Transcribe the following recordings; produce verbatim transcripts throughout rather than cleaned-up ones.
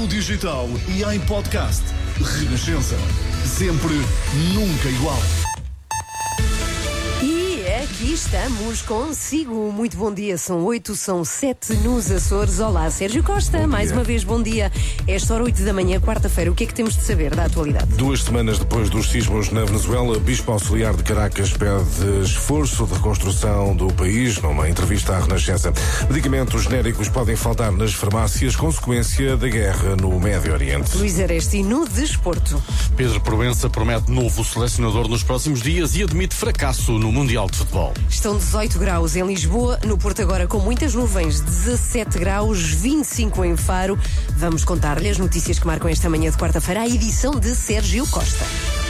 digital e em podcast. Renascença. Sempre, nunca igual. E aqui estamos consigo. Muito bom dia. São oito, são sete nos Açores. Olá, Sérgio Costa. Mais uma vez, bom dia. Esta hora, oito da manhã, quarta-feira. O que é que temos de saber da atualidade? Duas semanas depois dos sismos na Venezuela, Bispo Auxiliar de Caracas pede esforço de reconstrução do país. Numa entrevista à Renascença, medicamentos genéricos podem faltar nas farmácias, consequência da guerra no Médio Oriente. Luís Aresti no desporto. Pedro Proença promete novo selecionador nos próximos dias e admite fracasso no Mundial de Futebol. Estão dezoito graus em Lisboa, no Porto agora com muitas nuvens, dezassete graus, vinte e cinco em Faro. Vamos contar-lhe as notícias que marcam esta manhã de quarta-feira, a edição de Sérgio Costa.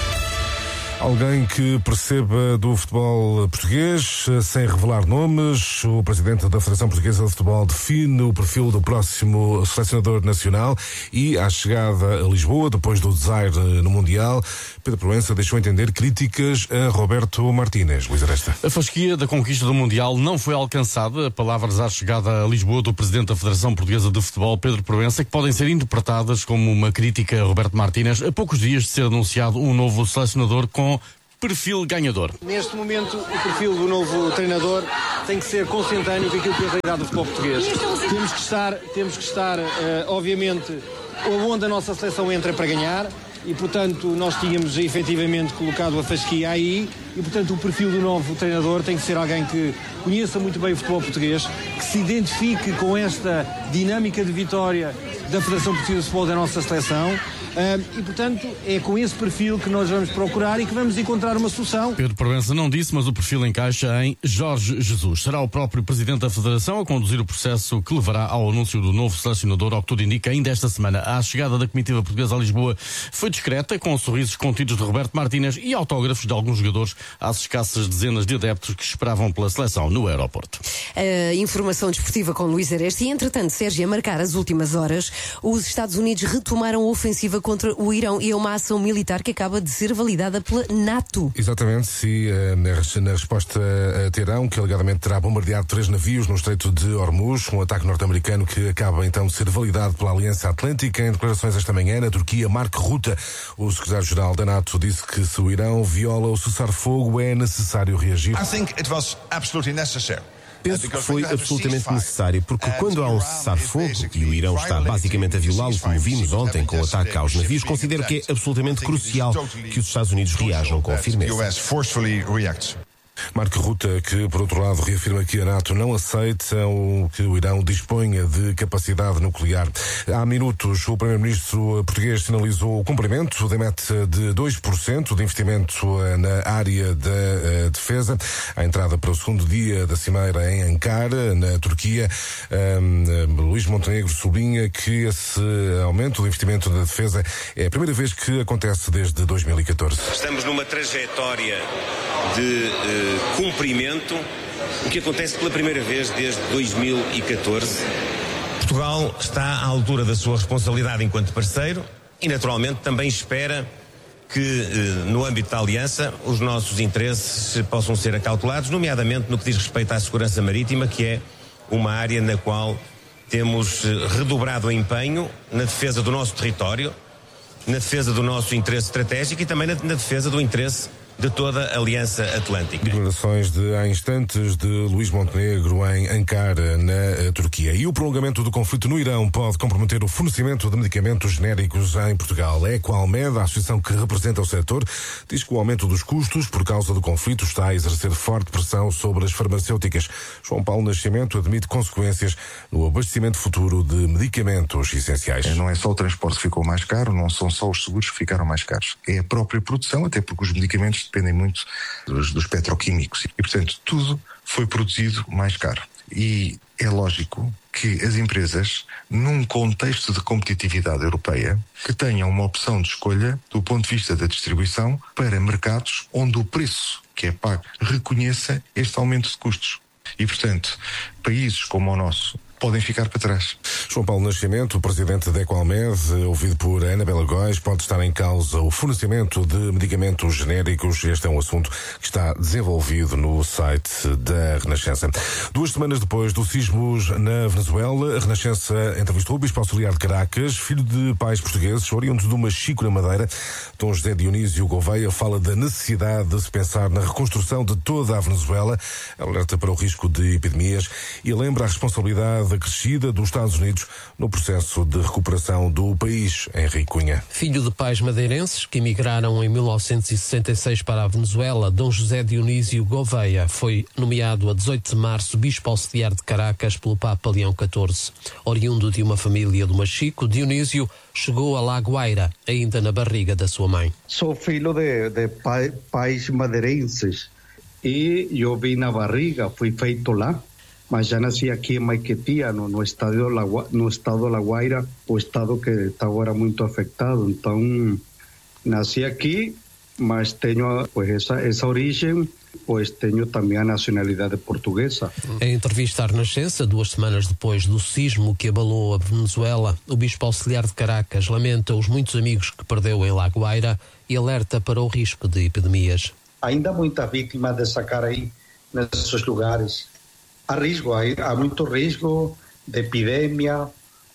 Alguém que perceba do futebol português, sem revelar nomes, o presidente da Federação Portuguesa de Futebol define o perfil do próximo selecionador nacional e, à chegada a Lisboa, depois do desaire no Mundial, Pedro Proença deixou entender críticas a Roberto Martínez. Luís Aresta. A fasquia da conquista do Mundial não foi alcançada, palavras à chegada a Lisboa do presidente da Federação Portuguesa de Futebol, Pedro Proença, que podem ser interpretadas como uma crítica a Roberto Martínez, a poucos dias de ser anunciado um novo selecionador com perfil ganhador. Neste momento, o perfil do novo treinador tem que ser consentâneo com aquilo que é a realidade do futebol português. Temos que estar, temos que estar uh, obviamente, onde a nossa seleção entra para ganhar e, portanto, nós tínhamos efetivamente colocado a fasquia aí e, portanto, o perfil do novo treinador tem que ser alguém que conheça muito bem o futebol português, que se identifique com esta dinâmica de vitória da Federação Portuguesa de Futebol da nossa seleção. Uh, e, portanto, é com esse perfil que nós vamos procurar e que vamos encontrar uma solução. Pedro Proença não disse, mas o perfil encaixa em Jorge Jesus. Será o próprio presidente da Federação a conduzir o processo que levará ao anúncio do novo selecionador, ao que tudo indica. Ainda esta semana, a chegada da comitiva portuguesa a Lisboa foi discreta, com sorrisos contidos de Roberto Martínez e autógrafos de alguns jogadores às escassas dezenas de adeptos que esperavam pela seleção no aeroporto. A informação desportiva com Luís Areste. E, entretanto, Sérgio, a marcar as últimas horas, os Estados Unidos retomaram a ofensiva contra o Irão e é uma ação militar que acaba de ser validada pela NATO. Exatamente, e uh, na resposta a Teherão, que alegadamente terá bombardeado três navios no Estreito de Hormuz, um ataque norte-americano que acaba então de ser validado pela Aliança Atlântica. Em declarações esta manhã, na Turquia, Mark Rutte, o secretário-geral da NATO, disse que se o Irão viola o cessar-fogo é necessário reagir. I think it was absolutely necessary. Penso que foi absolutamente necessário, porque quando há um cessar-fogo e o Irão está basicamente a violá-lo, como vimos ontem com o ataque aos navios, considero que é absolutamente crucial que os Estados Unidos reajam com firmeza. Mark Rutte, que por outro lado reafirma que a NATO não aceita o que o Irão disponha de capacidade nuclear. Há minutos o primeiro-ministro português sinalizou o cumprimento da meta de dois por cento de investimento na área da uh, defesa. A entrada para o segundo dia da cimeira em Ankara, na Turquia. Um, Luís Montenegro sublinha que esse aumento do investimento na defesa é a primeira vez que acontece desde dois mil e catorze. Estamos numa trajetória de uh, cumprimento, o que acontece pela primeira vez desde dois mil e catorze. Portugal está à altura da sua responsabilidade enquanto parceiro e, naturalmente, também espera que, no âmbito da aliança, os nossos interesses possam ser acautelados, nomeadamente no que diz respeito à segurança marítima, que é uma área na qual temos redobrado o empenho na defesa do nosso território, na defesa do nosso interesse estratégico e também na, na defesa do interesse de toda a Aliança Atlântica. Declarações de há instantes de Luís Montenegro em Ankara, na Turquia. E o prolongamento do conflito no Irão pode comprometer o fornecimento de medicamentos genéricos em Portugal. A Ecoalmed, a associação que representa o setor, diz que o aumento dos custos por causa do conflito está a exercer forte pressão sobre as farmacêuticas. João Paulo Nascimento admite consequências no abastecimento futuro de medicamentos essenciais. Não é só o transporte que ficou mais caro, não são só os seguros que ficaram mais caros. É a própria produção, até porque os medicamentos dependem muito dos, dos petroquímicos e, portanto, tudo foi produzido mais caro. E é lógico que as empresas, num contexto de competitividade europeia, que tenham uma opção de escolha do ponto de vista da distribuição para mercados onde o preço que é pago reconheça este aumento de custos. E, portanto, países como o nosso, podem ficar para trás. João Paulo Nascimento, presidente da Equalmed, ouvido por Anabela Góis, pode estar em causa o fornecimento de medicamentos genéricos. Este é um assunto que está desenvolvido no site da Renascença. Duas semanas depois dos sismos na Venezuela, a Renascença entrevistou o Bispo Auxiliar de Caracas, filho de pais portugueses, oriundos de uma Chico na Madeira. Dom José Dionísio Gouveia fala da necessidade de se pensar na reconstrução de toda a Venezuela, alerta para o risco de epidemias e lembra a responsabilidade acrescida dos Estados Unidos no processo de recuperação do país. Henrique Cunha. Filho de pais madeirenses que emigraram em mil novecentos e sessenta e seis para a Venezuela, Dom José Dionísio Gouveia foi nomeado a dezoito de março Bispo Auxiliar de Caracas pelo Papa Leão catorze. Oriundo de uma família do Machico, Dionísio chegou a La Guaira, ainda na barriga da sua mãe. Sou filho de, de pai, pais madeirenses e eu vim na barriga, fui feito lá. Mas já nasci aqui em Maiquetía, no, no, estado La, no estado de La Guaira, o estado que está agora muito afetado. Então, nasci aqui, mas tenho pues, essa, essa origem, pois tenho também a nacionalidade portuguesa. Em entrevista à Renascença, duas semanas depois do sismo que abalou a Venezuela, o Bispo Auxiliar de Caracas lamenta os muitos amigos que perdeu em La Guaira e alerta para o risco de epidemias. Ainda há muitas vítimas de sacar aí nesses lugares. Há risco, há, há muito risco de epidemia,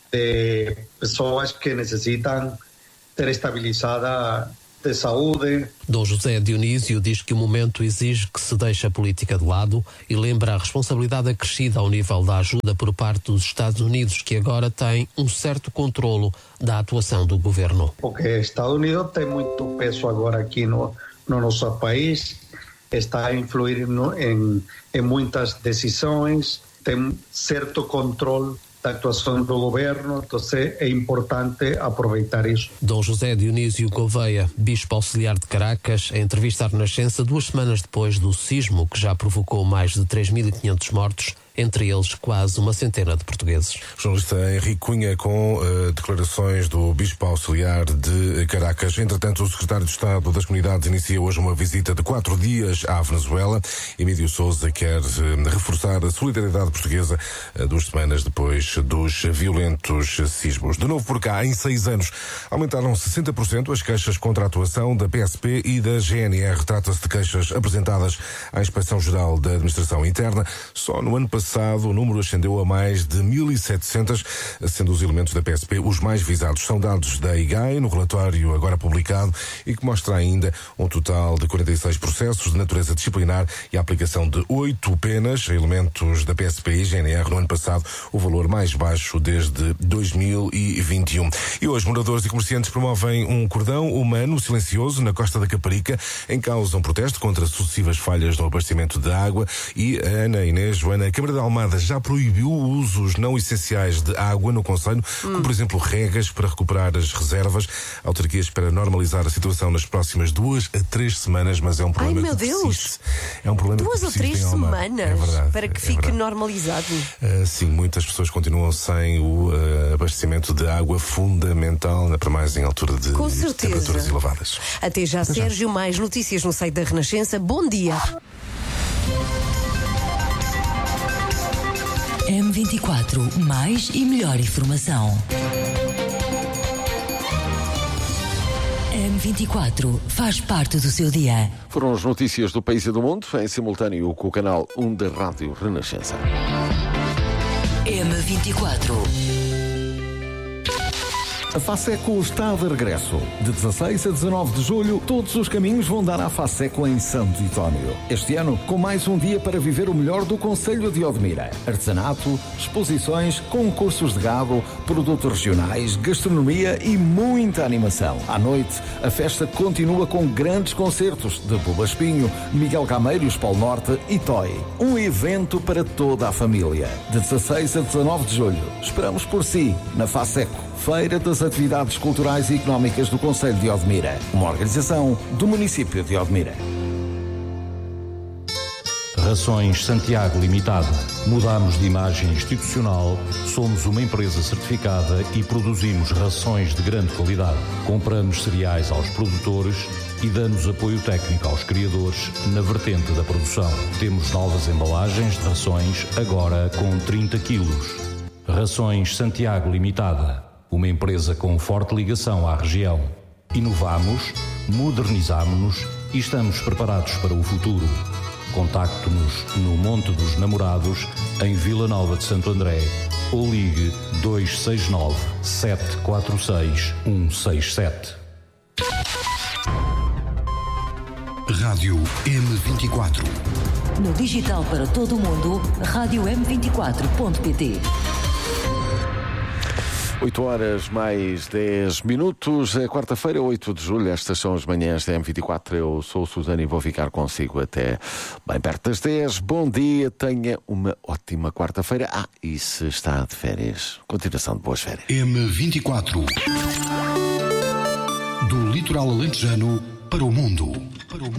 de pessoas que necessitam ter estabilizada de saúde. Dom José Dionísio diz que o momento exige que se deixe a política de lado e lembra a responsabilidade acrescida ao nível da ajuda por parte dos Estados Unidos, que agora tem um certo controlo da atuação do governo. Porque Estados Unidos tem muito peso agora aqui no, no nosso país, está a influir no, em, em muitas decisões, tem certo controle da atuação do governo, então é importante aproveitar isso. Dom José Dionísio Gouveia, Bispo Auxiliar de Caracas, em entrevista à Renascença duas semanas depois do sismo que já provocou mais de três mil e quinhentos mortos, entre eles quase uma centena de portugueses. O jornalista Henrique Cunha com uh, declarações do Bispo Auxiliar de Caracas. Entretanto, o secretário de Estado das Comunidades inicia hoje uma visita de quatro dias à Venezuela. Emílio Sousa quer uh, reforçar a solidariedade portuguesa uh, duas semanas depois dos violentos sismos. De novo por cá, em seis anos, aumentaram sessenta por cento as queixas contra a atuação da P S P e da G N R. Trata-se de queixas apresentadas à Inspeção-Geral da Administração Interna. Só no ano passado o número ascendeu a mais de mil e setecentos, sendo os elementos da P S P os mais visados. São dados da I G A I, no relatório agora publicado, e que mostra ainda um total de quarenta e seis processos de natureza disciplinar e a aplicação de oito penas a elementos da P S P e G N R no ano passado, o valor mais baixo desde dois mil e vinte e um. E hoje, moradores e comerciantes promovem um cordão humano silencioso na Costa da Caparica, em causa um protesto contra sucessivas falhas no abastecimento de água. E a Ana Inês Joana, a Câmara de Almada já proibiu usos não essenciais de água no concelho, hum. como por exemplo regas para recuperar as reservas. A autarquia espera normalizar a situação nas próximas duas a três semanas, mas é um problema Ai, meu que Deus. persiste. É um problema Duas que ou três semanas é verdade, para que é fique verdade. normalizado. Uh, sim, muitas pessoas continuam sem o uh, abastecimento de água fundamental, ainda para mais em altura de Com temperaturas certeza. elevadas. Até já, Até já. Sérgio. Mais notícias no site da Renascença. Bom dia. M vinte e quatro, mais e melhor informação. M vinte e quatro faz parte do seu dia. Foram as notícias do país e do mundo, em simultâneo com o canal um da Rádio Renascença. M vinte e quatro. A FASECO está de regresso. De dezasseis a dezanove de julho, todos os caminhos vão dar à FASECO em Santo António. Este ano, com mais um dia para viver o melhor do concelho de Odmira. Artesanato, exposições, concursos de gado, produtos regionais, gastronomia e muita animação. À noite, a festa continua com grandes concertos de Buba Espinho, Miguel Cameiros, Polo Norte e Toy. Um evento para toda a família. De dezasseis a dezanove de julho, esperamos por si, na FASECO. Feira das Atividades Culturais e Económicas do Concelho de Odmira, uma organização do município de Odmira. Rações Santiago Limitada. Mudamos de imagem institucional, somos uma empresa certificada e produzimos rações de grande qualidade. Compramos cereais aos produtores e damos apoio técnico aos criadores na vertente da produção. Temos novas embalagens de rações, agora com trinta quilos. Rações Santiago Limitada, uma empresa com forte ligação à região. Inovamos, modernizamos e estamos preparados para o futuro. Contacte-nos no Monte dos Namorados, em Vila Nova de Santo André, ou ligue dois seis nove, sete quatro seis, um seis sete. Rádio M vinte e quatro. No digital para todo o mundo, rádio m vinte e quatro ponto pt. oito horas mais dez minutos, é quarta-feira, oito de julho, estas são as manhãs da M vinte e quatro. Eu sou o Susana e vou ficar consigo até bem perto das dez. Bom dia, tenha uma ótima quarta-feira. Ah, e se está de férias, continuação de boas férias. M vinte e quatro. Do litoral alentejano para o mundo. Para o mundo.